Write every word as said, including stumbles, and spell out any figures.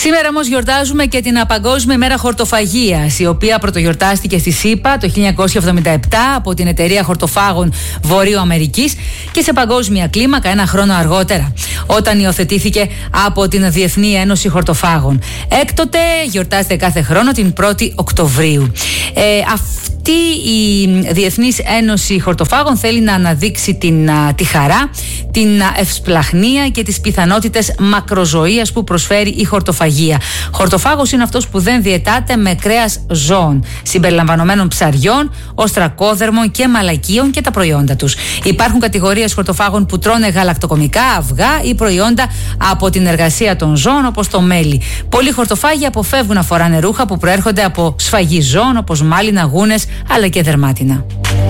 Σήμερα όμως γιορτάζουμε και την Παγκόσμια ημέρα χορτοφαγίας, η οποία πρωτογιορτάστηκε στη ΣΥΠΑ το χίλια εννιακόσια εβδομήντα επτά από την Εταιρεία Χορτοφάγων Βορείου Αμερικής και σε παγκόσμια κλίμακα ένα χρόνο αργότερα, όταν υιοθετήθηκε από την Διεθνή Ένωση Χορτοφάγων. Έκτοτε γιορτάζεται κάθε χρόνο την πρώτη Οκτωβρίου. Ε, Αυτή η Διεθνής Ένωση Χορτοφάγων θέλει να αναδείξει την, τη χαρά, την ευσπλαχνία και τις πιθανότητες μακροζωίας που προσφέρει η χορτοφαγία. Χορτοφάγος είναι αυτός που δεν διαιτάται με κρέας ζώων, συμπεριλαμβανομένων ψαριών, οστρακόδερμων και μαλακίων και τα προϊόντα τους. Υπάρχουν κατηγορίες χορτοφάγων που τρώνε γαλακτοκομικά, αυγά ή προϊόντα από την εργασία των ζώων, όπως το μέλι. Πολλοί χορτοφάγοι αποφεύγουν να φοράνε ρούχα που προέρχονται από σφαγή ζώων, όπως μάλινα, γούνες αλλά και δερμάτινα.